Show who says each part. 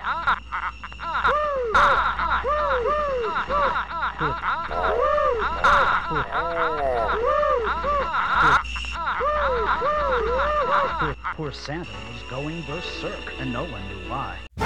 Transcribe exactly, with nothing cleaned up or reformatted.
Speaker 1: Poor Santa was going berserk, and no one knew why.